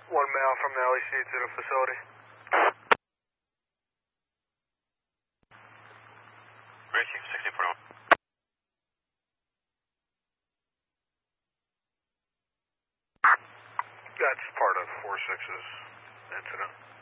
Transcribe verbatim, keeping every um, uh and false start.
One mile from the L E C to the facility. Racing sixty four. That's part of four six's incident.